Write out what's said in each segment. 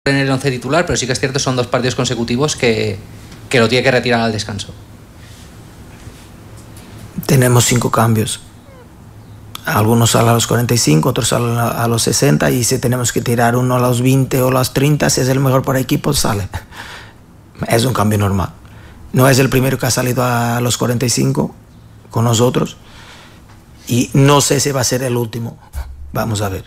en el 11 titular, pero sí que es cierto, son 2 partidos consecutivos que lo tiene que retirar al descanso. Tenemos 5 cambios. Algunos salen a los 45, otros salen a los 60, y si tenemos que tirar uno a los 20 o a los 30, si es el mejor para el equipo, sale. Es un cambio normal. No es el primero que ha salido a los 45 con nosotros, y no sé si va a ser el último. Vamos a ver.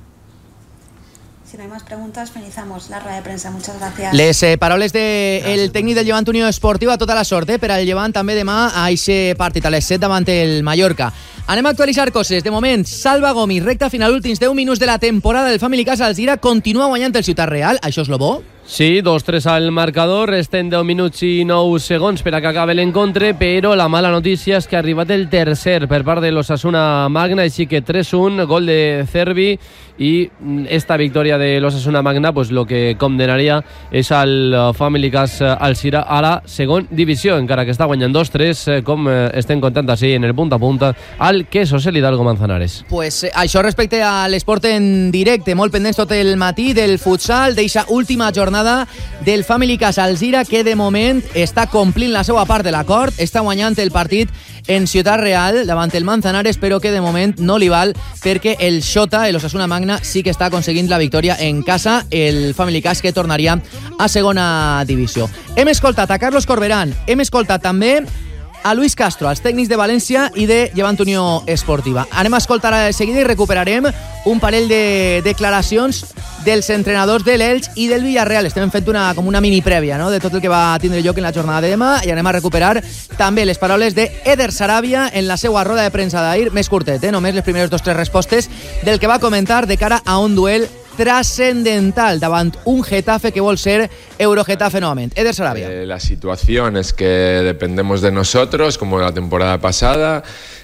Si no hay más preguntes, finalitzamos la roda de premsa. Muchas gràcies. Les paraules del tècnic del Llevant Unió Esportiva, tota la sort per al Llevant també demà a aquest partit a les 7 davant el Mallorca. Anem a actualitzar coses. De moment, Salva Gomis, recta final, últims 10 minuts de la temporada del Family Casa Alzira, continua guanyant el Ciutat Real. Això és lo bo? Sí, 2-3 al marcador, resten 10 minuts i 9 segons per a que acabe l'encontre, però la mala notícia és que ha arribat el tercer per part de l'Osasuna Magna, així que 3-1, gol de Cervi, i esta victòria de l'Osasuna Magna pues lo que condenaria és al Family Cas Alzira a la segona divisió, encara que està guanyant 2-3, com estem contant així en el punt a punt al Quesos el Hidalgo Manzanares. Pues això respecte a l'esport en directe, molt pendents tot el matí del futsal, d'eixa última jornada del Family Cas Alzira, que de moment està complint la seva part de l'acord, està guanyant el partit en Ciutat Real davant el Manzanares, però que de moment no li val perquè el Xota, el Osasuna Magna, sí que està aconseguint la victòria en casa, el Family Cas que tornaria a segona divisió. Hem escoltat a Carlos Corberán, hem escoltat també a Luis Castro, els tècnics de València i de Llevant Unió Esportiva. Anem a escoltar de seguida i recuperarem un parell de declaracions dels entrenadors de l'Elx i del Villarreal. Estem fent com una mini prèvia, no?, de tot el que va tindre lloc en la jornada de demà, i anem a recuperar també les paraules d'Eder Sarabia en la seva roda de premsa d'ahir, més curtet, només les primeres 2 o 3 respostes del que va comentar de cara a un duel trascendental davant un Getafe que vol ser Eurogetafe nuevamente. Eder Sarabia. La situación es que dependemos de nosotros, como la temporada pasada,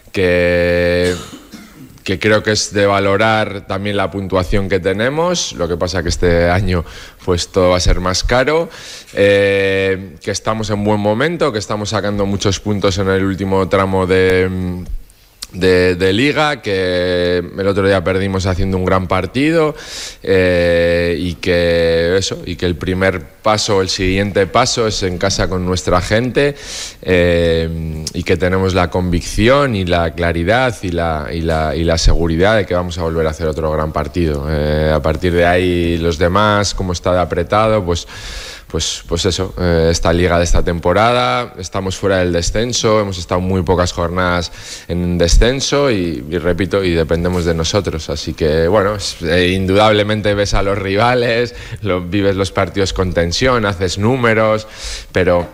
que creo que es de valorar también la puntuación que tenemos. Lo que pasa que este año pues todo va a ser más caro, que estamos en buen momento, que estamos sacando muchos puntos en el último tramo de Liga, que el otro día perdimos haciendo un gran partido, y que el primer paso, el siguiente paso es en casa con nuestra gente, y que tenemos la convicción y la claridad y la seguridad de que vamos a volver a hacer otro gran partido. A partir de ahí los demás, como está de apretado, pues eso, esta liga de esta temporada, estamos fuera del descenso, hemos estado muy pocas jornadas en descenso y repito, y dependemos de nosotros, así que bueno, indudablemente ves a los rivales, vives los partidos con tensión, haces números, pero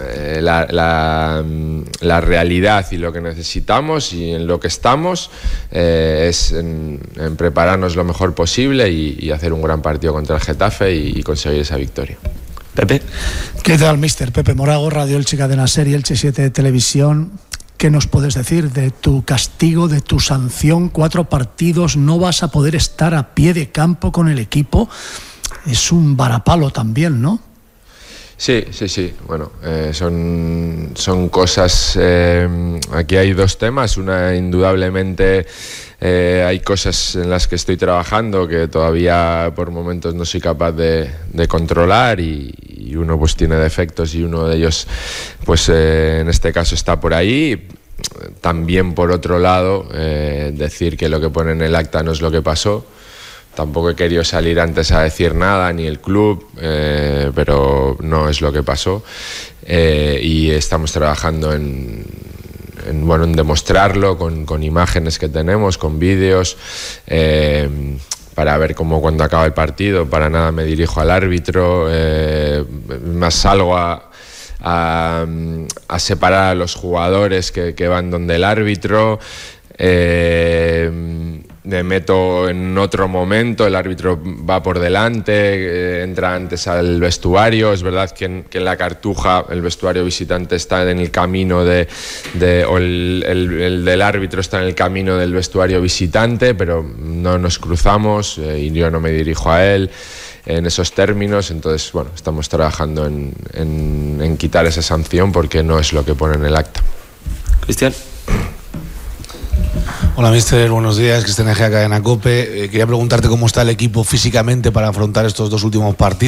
la realidad y lo que necesitamos y en lo que estamos es en prepararnos lo mejor posible y hacer un gran partido contra el Getafe y conseguir esa victoria. Pepe. ¿Qué tal, mister? Pepe Morago, Radio Elche, Cadena Ser y Elche 7 de Televisión. ¿Qué nos puedes decir de tu castigo, de tu sanción? 4 partidos, no vas a poder estar a pie de campo con el equipo. Es un varapalo también, ¿no? Sí. Bueno, son cosas. Aquí hay 2 temas. Una, indudablemente, hay cosas en las que estoy trabajando que todavía por momentos no soy capaz de controlar, y uno pues tiene defectos, y uno de ellos pues en este caso está por ahí. También, por otro lado, decir que lo que pone en el acta no es lo que pasó. Tampoco he querido salir antes a decir nada, ni el club, pero no es lo que pasó, y estamos trabajando en demostrarlo con imágenes que tenemos, con vídeos, para ver cómo cuando acaba el partido, para nada me dirijo al árbitro, más salgo a separar a los jugadores que van donde el árbitro, me meto en otro momento, el árbitro va por delante, entra antes al vestuario. Es verdad que en la Cartuja el vestuario visitante está en el camino el del árbitro está en el camino del vestuario visitante, pero no nos cruzamos, y yo no me dirijo a él en esos términos. Entonces, bueno, estamos trabajando en quitar esa sanción porque no es lo que pone en el acta. Cristian. Hola, mister, buenos días, Cristian Egea, Cadena COPE. Quería preguntarte cómo está el equipo físicamente para afrontar estos dos últimos partidos.